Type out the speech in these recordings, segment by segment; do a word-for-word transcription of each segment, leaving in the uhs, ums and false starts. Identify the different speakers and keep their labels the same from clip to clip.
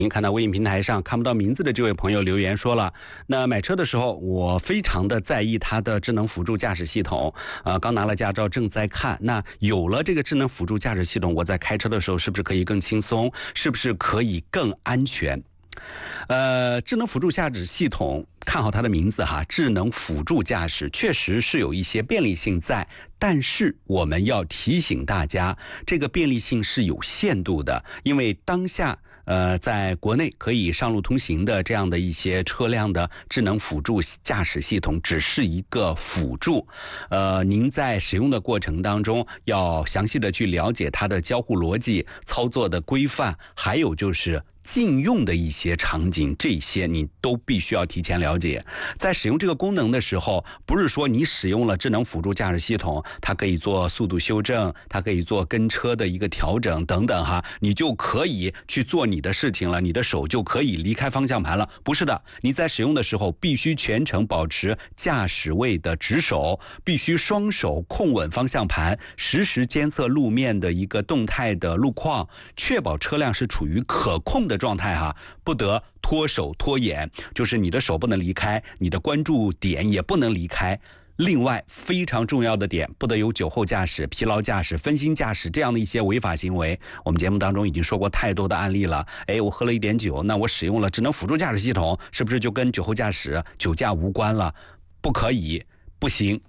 Speaker 1: 您看到微信平台上看不到名字的这位朋友留言说了，那买车的时候我非常的在意它的智能辅助驾驶系统，呃，刚拿了驾照正在看，那有了这个智能辅助驾驶系统，我在开车的时候是不是可以更轻松，是不是可以更安全？呃，智能辅助驾驶系统，看好它的名字哈，智能辅助驾驶确实是有一些便利性在，但是我们要提醒大家，这个便利性是有限度的，因为当下呃，在国内可以上路通行的这样的一些车辆的智能辅助驾驶系统只是一个辅助，呃，您在使用的过程当中要详细的去了解它的交互逻辑、操作的规范，还有就是禁用的一些场景，这些你都必须要提前了解。在使用这个功能的时候，不是说你使用了智能辅助驾驶系统，它可以做速度修正，它可以做跟车的一个调整等等哈，你就可以去做你的事情了，你的手就可以离开方向盘了。不是的，你在使用的时候必须全程保持驾驶位的直手，必须双手控稳方向盘，实时监测路面的一个动态的路况，确保车辆是处于可控的状态哈，不得脱手脱眼，就是你的手不能离开，你的关注点也不能离开。另外非常重要的点，不得有酒后驾驶、疲劳驾驶、分心驾驶这样的一些违法行为。我们节目当中已经说过太多的案例了。哎，我喝了一点酒，那我使用了智能辅助驾驶系统，是不是就跟酒后驾驶、酒驾无关了？不可以，不行。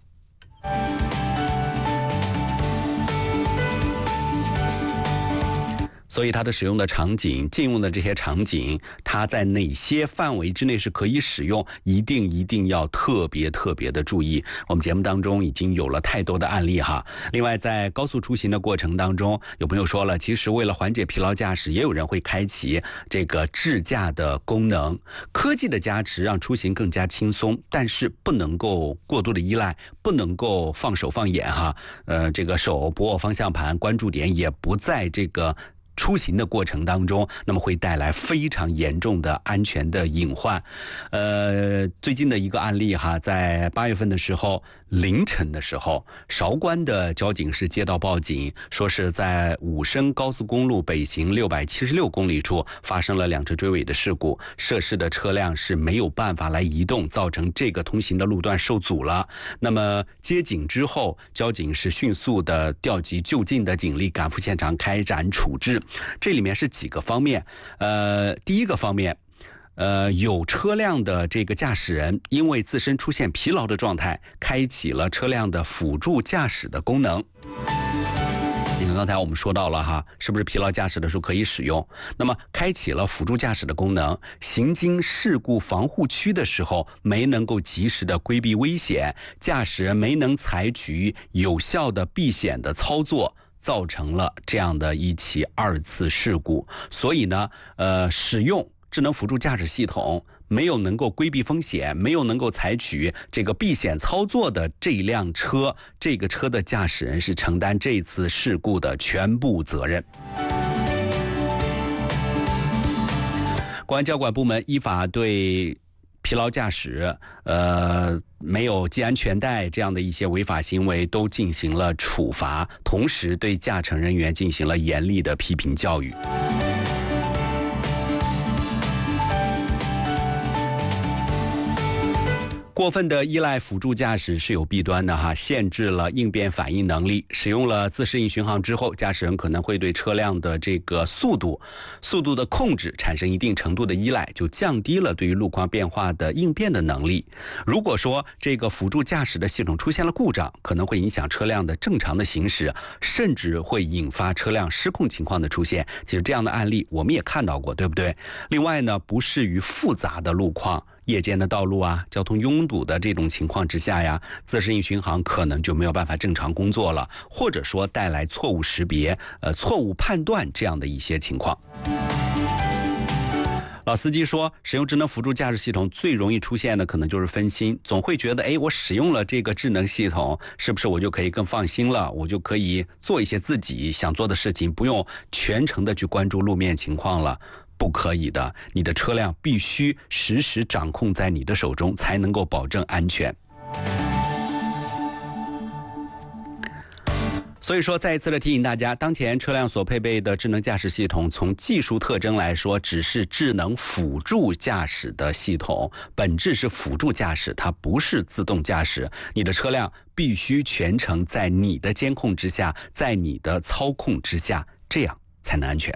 Speaker 1: 所以它的使用的场景、禁用的这些场景，它在哪些范围之内是可以使用，一定一定要特别特别的注意。我们节目当中已经有了太多的案例哈。另外，在高速出行的过程当中，有朋友说了，其实为了缓解疲劳驾驶，也有人会开启这个智驾的功能。科技的加持让出行更加轻松，但是不能够过度的依赖，不能够放手放眼哈。呃，这个手不握方向盘，关注点也不在这个出行的过程当中，那么会带来非常严重的安全的隐患。呃，最近的一个案例哈，在八月份的时候，凌晨的时候，韶关的交警是接到报警，说是在武深高速公路北行六百七十六公里处发生了两车追尾的事故，涉事的车辆是没有办法来移动，造成这个通行的路段受阻了。那么接警之后，交警是迅速的调集就近的警力赶赴现场开展处置。这里面是几个方面，呃，第一个方面，呃，有车辆的这个驾驶人因为自身出现疲劳的状态，开启了车辆的辅助驾驶的功能。你看刚才我们说到了哈，是不是疲劳驾驶的时候可以使用？那么开启了辅助驾驶的功能，行经事故防护区的时候没能够及时的规避危险，驾驶人没能采取有效的避险的操作，造成了这样的一起二次事故。所以呢，呃，使用智能辅助驾驶系统没有能够规避风险，没有能够采取这个避险操作的这辆车，这个车的驾驶人是承担这次事故的全部责任。公安交管部门依法对疲劳驾驶、呃没有系安全带这样的一些违法行为都进行了处罚，同时对驾乘人员进行了严厉的批评教育。过分的依赖辅助驾驶是有弊端的哈，限制了应变反应能力。使用了自适应巡航之后，驾驶人可能会对车辆的这个速度、速度的控制产生一定程度的依赖，就降低了对于路况变化的应变的能力。如果说这个辅助驾驶的系统出现了故障，可能会影响车辆的正常的行驶，甚至会引发车辆失控情况的出现。其实这样的案例我们也看到过，对不对？另外呢，不适于复杂的路况。夜间的道路啊，交通拥堵的这种情况之下呀，自适应巡航可能就没有办法正常工作了，或者说带来错误识别、呃错误判断这样的一些情况。老司机说，使用智能辅助驾驶系统最容易出现的可能就是分心，总会觉得，哎，我使用了这个智能系统，是不是我就可以更放心了？我就可以做一些自己想做的事情，不用全程的去关注路面情况了。不可以的，你的车辆必须实时掌控在你的手中，才能够保证安全。 所以说，再一次的提醒大家，当前车辆所配备的智能驾驶系统，从技术特征来说，只是智能辅助驾驶的系统，本质是辅助驾驶，它不是自动驾驶。你的车辆必须全程在你的监控之下，在你的操控之下，这样才能安全。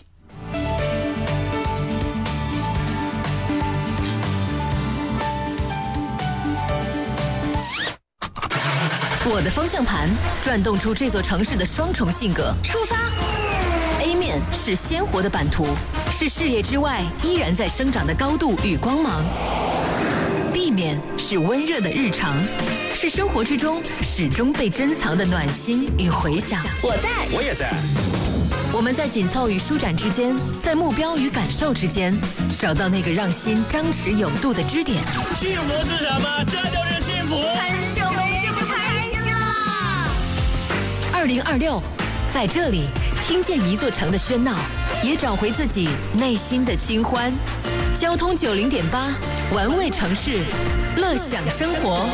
Speaker 2: 我的方向盘转动出这座城市的双重性格。出发 ！A 面是鲜活的版图，是视野之外依然在生长的高度与光芒。B 面是温热的日常，是生活之中始终被珍藏的暖心与回响。
Speaker 3: 我在，
Speaker 1: 我也在。
Speaker 2: 我们在紧凑与舒展之间，在目标与感受之间，找到那个让心张弛有度的支点。
Speaker 4: 幸福是什么？这就是幸福。
Speaker 3: 很久没这么开心了。
Speaker 2: 二零二六，在这里听见一座城的喧闹，也找回自己内心的清欢。交通九零点八，玩味城市，乐享生活。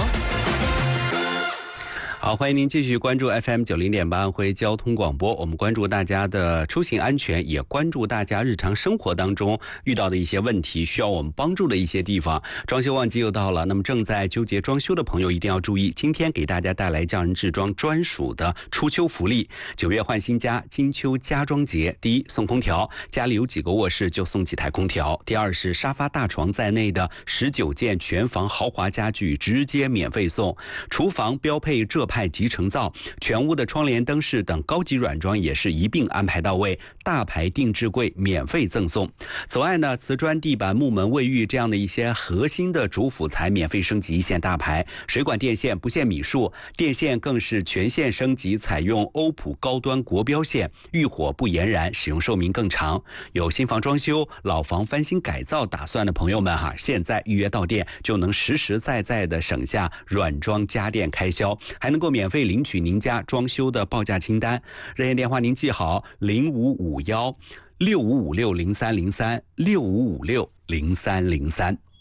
Speaker 1: 好，欢迎您继续关注 F M 九零点八安徽交通广播。我们关注大家的出行安全，也关注大家日常生活当中遇到的一些问题，需要我们帮助的一些地方。装修旺季又到了，那么正在纠结装修的朋友一定要注意，今天给大家带来匠人制装专属的初秋福利。九月换新家，金秋家装节。第一，送空调，家里有几个卧室就送几台空调。第二是沙发、大床在内的十九件全房豪华家具直接免费送。厨房标配浙派集成灶，全屋的窗帘、灯饰等高级软装也是一并安排到位，大牌定制柜免费赠送。此外呢，瓷砖、地板、木门、卫浴这样的一些核心的主辅材免费升级一线大牌，水管电线不限米数，电线更是全线升级，采用欧普高端国标线，遇火不延燃，使用寿命更长。有新房装修、老房翻新改造打算的朋友们哈，现在预约到店就能实实在在的省下软装家电开销，还能够免费领取您家装修的报价清单。热线电话您记好：零五五幺六五五六零三零三六五五六零三零三。